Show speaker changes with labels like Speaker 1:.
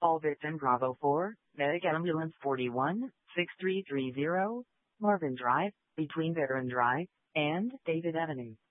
Speaker 1: All victim Bravo 4, Medic Ambulance 41, 6330, Marvin Drive, between Veteran Drive and David Avenue.